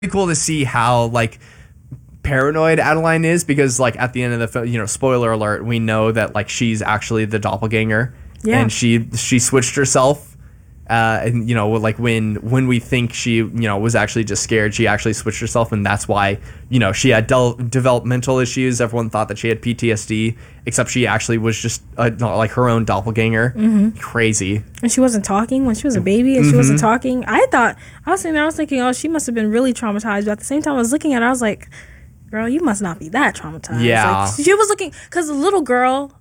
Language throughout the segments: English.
cool to see how like paranoid Adeline is, because like at the end of the film, spoiler alert, we know that like she's actually the doppelganger. Yeah. And she switched herself. And like when we think she was actually just scared, she actually switched herself, and that's why she had developmental issues. Everyone thought that she had PTSD, except she actually was just like her own doppelganger. Crazy. And she wasn't talking when she was a baby, and she wasn't talking. I was sitting there, I was thinking, oh, she must have been really traumatized. But at the same time, I was looking at her, I was like, girl, you must not be that traumatized. Yeah. Like, she was looking, because the little girl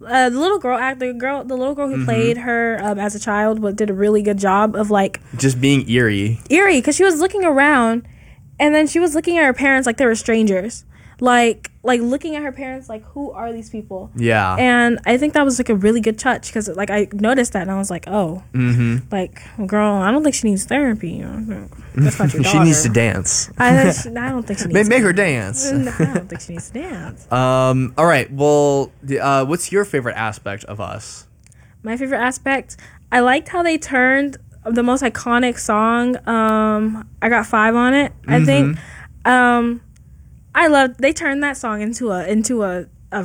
who played her as a child did a really good job of like just being eerie, because she was looking around, and then she was looking at her parents like they were strangers, like looking at her parents like, who are these people? Yeah. And I think that was like a really good touch, because like I noticed that, and I was like, oh, like, girl, I don't think she needs therapy. That's not your daughter. She needs to dance. I don't think she needs make her dance. I don't think she needs to dance. All right. Well, what's your favorite aspect of Us? My favorite aspect, I liked how they turned the most iconic song. I got 5 on it. I think. They turned that song into a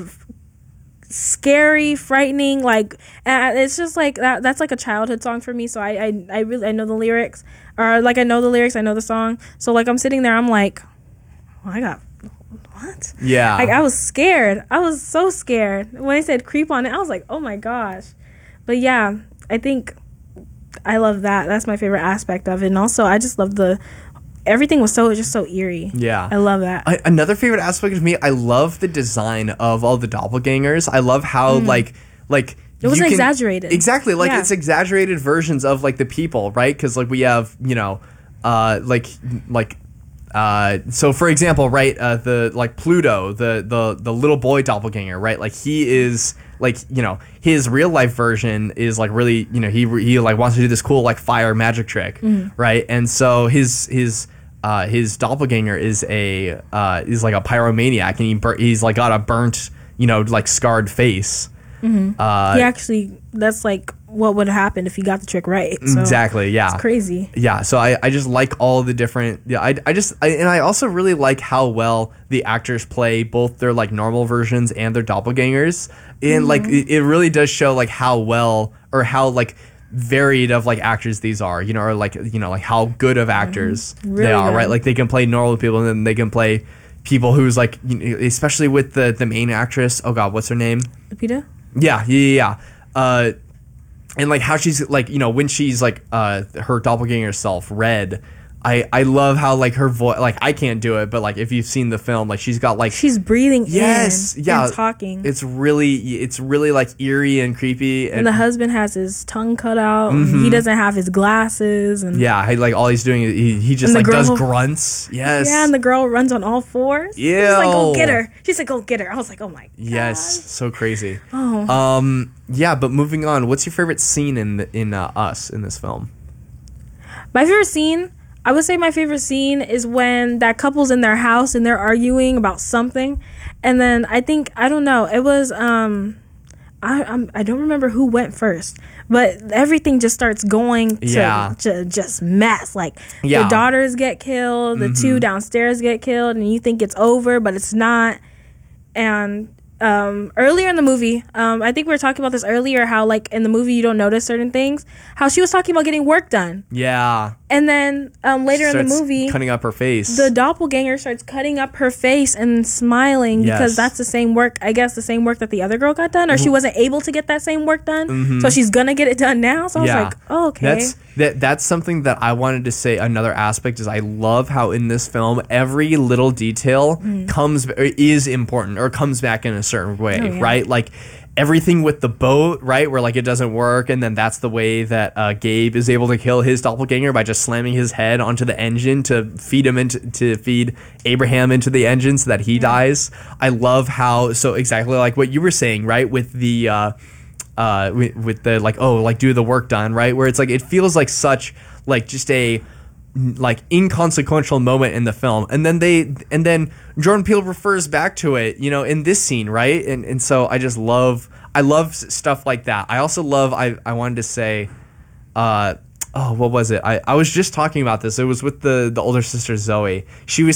scary, frightening, like, it's just like that's like a childhood song for me. So I really know the lyrics, or like I know the song. So like I'm sitting there, I'm like, oh, I got what? Yeah. Like I was scared. I was so scared when I said creep on it. I was like, oh my gosh. But yeah, I think I love that. That's my favorite aspect of it. And also I just love everything was so eerie. Yeah. I love that. Another favorite aspect of me, I love the design of all the doppelgangers. I love how like it was exaggerated. Exactly. Like Yeah. it's exaggerated versions of like the people, right? Because like we have, so for example, right, the like Pluto, the little boy doppelganger, right? Like he is like, his real life version is like really, he like wants to do this cool like fire magic trick, right? And so his doppelganger is like a pyromaniac, and he's like got a burnt, like scarred face. That's like what would happen if he got the trick right. So exactly. Yeah. It's crazy. Yeah. So I just like all the different. Yeah. I also really like how well the actors play both their like normal versions and their doppelgangers. And like it really does show like how well, or how like varied of like actors these are, or like, like how good of actors Really they are, good. right? Like they can play normal people, and then they can play people who's like, especially with the main actress. Oh God, what's her name? Lupita? Yeah. And like how she's like, when she's like her doppelganger self, Red, I love how like her voice, like I can't do it, but like if you've seen the film, like she's got like, she's breathing yes, in yeah, and talking. It's really like eerie and creepy, and the husband has his tongue cut out. And he doesn't have his glasses, and like all he's doing is he just And the like does girl- grunts. Yes. yeah, and the girl runs on all 4s. Ew. She's like, go get her. She's like, go get her. I was like, oh my god. Yes, so crazy. Oh. Yeah, but moving on, what's your favorite scene in Us in this film? My favorite scene, I would say my favorite scene is when that couple's in their house and they're arguing about something, and then I don't know, it was I don't remember who went first, but everything just starts going to just mess. Like the daughters get killed, the 2 downstairs get killed, and you think it's over, but it's not. And earlier in the movie, I think we were talking about this earlier, how like in the movie you don't notice certain things, how she was talking about getting work done, and then later in the movie, cutting up her face, the doppelganger starts cutting up her face and smiling, because that's the same work, I guess, the same work that the other girl got done, or she wasn't able to get that same work done, so she's gonna get it done now. So I was like, oh, okay. That's something that I wanted to say. Another aspect is I love how in this film every little detail is important, or comes back in a certain way, right? Like everything with the boat, right, where like it doesn't work, and then that's the way that Gabe is able to kill his doppelganger, by just slamming his head onto the engine to feed Abraham into the engine so that he dies. I love how, so exactly like what you were saying, right, with the with the like, oh, like do the work done, right, where it's like it feels like such like just a like inconsequential moment in the film, and then Jordan Peele refers back to it, in this scene, right? And so I love stuff like that. I also love, I wanted to say, oh, what was it? I was just talking about this. It was with the older sister Zoe. She was